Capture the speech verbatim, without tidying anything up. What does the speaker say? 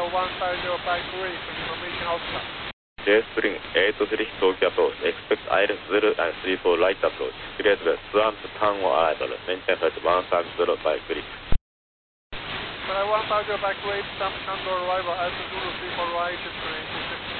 Zero one five zero back three, information Oscar. J Spring eight three Tokyo approach, expect I L S zero and three four right approach, cleared west, swamp town arrival, maintain height one five zero back three. Zero one five zero back three, stamp control arrival, Alpha Zulu three four right, train to